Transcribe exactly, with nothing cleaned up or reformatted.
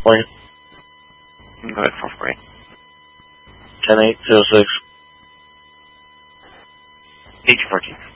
Point. Go ahead, four four eight. ten eight zero six. eighteen fourteen.